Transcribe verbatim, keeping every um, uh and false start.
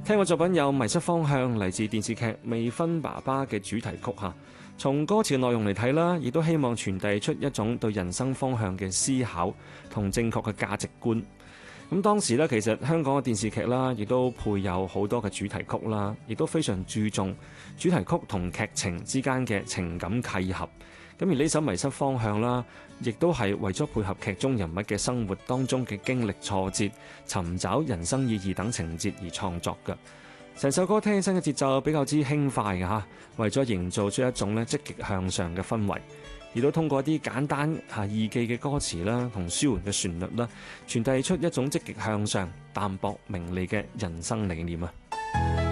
聽過作品有《迷失方向》，嚟自電視劇《未婚爸爸》嘅主題曲嚇。從歌詞內容嚟睇啦，亦都希望傳遞出一種對人生方向嘅思考同正確嘅價值觀。咁當時咧，其實香港嘅電視劇啦，亦都配有好多嘅主題曲啦，亦都非常注重主題曲同劇情之間嘅情感契合。咁而呢首《迷失方向》啦，亦都係為咗配合劇中人物嘅生活當中嘅經歷挫折、尋找人生意義等情節而創作嘅。成首歌聽起身嘅節奏比較之輕快嘅嚇，為咗營造出一種咧積極向上嘅氛圍，亦都通過一啲簡單嚇易記嘅歌詞啦，同舒緩嘅旋律啦，傳遞出一種積極向上、淡泊名利嘅人生理念啊！